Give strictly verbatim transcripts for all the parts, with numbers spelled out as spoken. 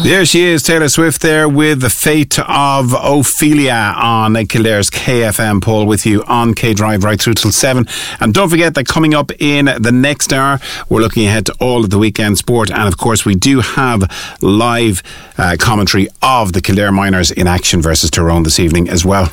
There she is, Taylor Swift there with The Fate of Ophelia on Kildare's K F M. Paul with you on K-Drive right through till seven. And don't forget that coming up in the next hour, we're looking ahead to all of the weekend sport. And of course, we do have live uh, commentary of the Kildare Miners in action versus Tyrone this evening as well.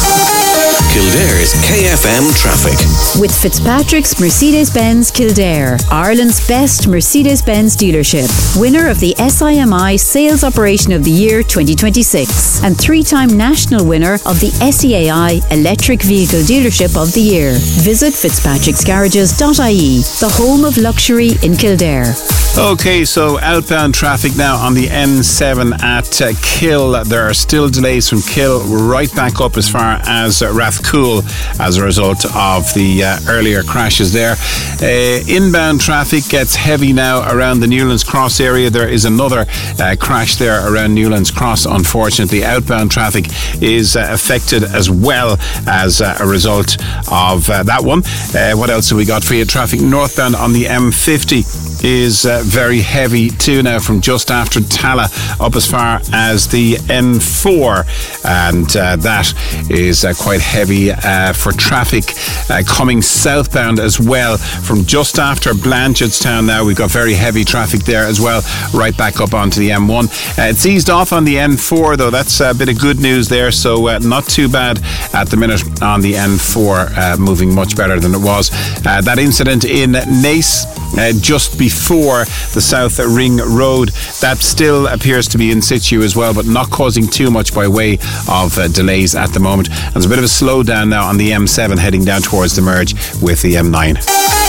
Kildare's K F M traffic. With Fitzpatrick's Mercedes-Benz Kildare, Ireland's best Mercedes-Benz dealership, winner of the S I M I Sales Operation of the Year twenty twenty-six, and three-time national winner of the S E A I Electric Vehicle Dealership of the Year. Visit fitzpatricks garages dot I E, the home of luxury in Kildare. Okay, so outbound traffic now on the N seven at uh, Kill. There are still delays from Kill right back up as far as uh, Rathcoole as a result of the uh, earlier crashes there. Uh, inbound traffic gets heavy now around the Newlands Cross area. There is another uh, crash there around Newlands Cross, unfortunately. Outbound traffic is uh, affected as well as uh, a result of uh, that one. Uh, what else have we got for you? Traffic northbound on the M fifty is uh, very heavy too now from just after Tala up as far as the N four, and uh, that is uh, quite heavy uh, for traffic uh, coming southbound as well from just after Blanchardstown. Now we've got very heavy traffic there as well, right back up onto the M one. Uh, it's eased off on the N four though. That's a bit of good news there, so uh, not too bad at the minute on the N four, uh, moving much better than it was. Uh, that incident in Naas Uh, just before the South Ring Road, that still appears to be in situ as well, but not causing too much by way of uh, delays at the moment. And there's a bit of a slowdown now on the M seven heading down towards the merge with the M nine.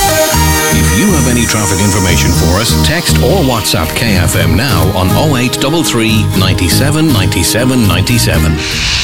If you have any traffic information for us, text or WhatsApp K F M now on oh eight three three, nine seven, nine seven, nine seven.